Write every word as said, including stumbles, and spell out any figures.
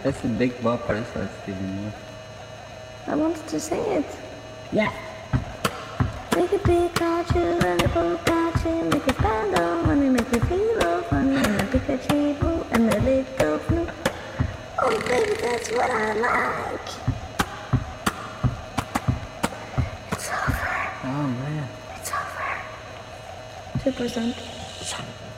That's a big bopper, that's why it's giving you. I wanted to sing it. Yeah. Make it big, got you, and the boat got you. Make it spend all money, make it feel all funny. And a big achievement, and a little flu. Oh, baby, that's what I like. It's over. Oh, man. It's over. two percent.